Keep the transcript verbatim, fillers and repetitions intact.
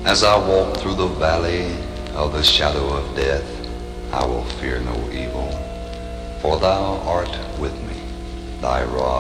As I walk through the valley of the shadow of death, I will fear no evil, for thou art with me, thy rod